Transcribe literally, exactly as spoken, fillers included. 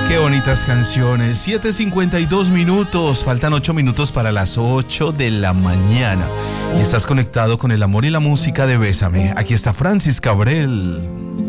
Qué bonitas canciones. siete cincuenta y dos minutos. Faltan ocho minutos para las ocho de la mañana. Y estás conectado con el amor y la música de Bésame. Aquí está Francis Cabrel.